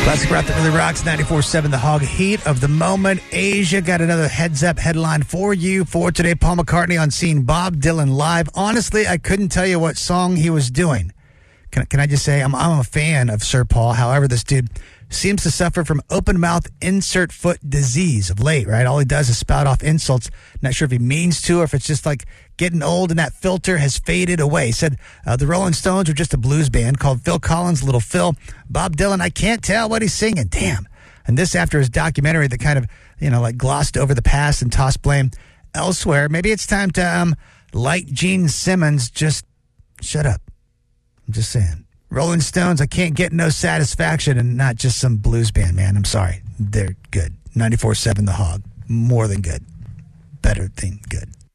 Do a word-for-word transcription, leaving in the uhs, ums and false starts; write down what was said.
Classic rock that really rocks. ninety-four seven The Hog. Heat of the moment. Asia got another heads up headline for you for today. Paul McCartney on scene. Bob Dylan live. Honestly, I couldn't tell you what song he was doing. Can, can I just say I'm, I'm a fan of Sir Paul. However, this dude seems to suffer from open mouth insert foot disease of late, right? All he does is spout off insults. Not sure if he means to or if it's just like getting old and that filter has faded away. He said uh, the Rolling Stones are just a blues band called Phil Collins, Little Phil. Bob Dylan, I can't tell what he's singing. Damn. And this after his documentary that kind of, you know, like glossed over the past and tossed blame elsewhere. Maybe it's time to, um, like Gene Simmons, just shut up. I'm just saying. Rolling Stones, I can't get no satisfaction and not just some blues band, man. I'm sorry. They're good. ninety-four seven The Hog. More than good. Better than good.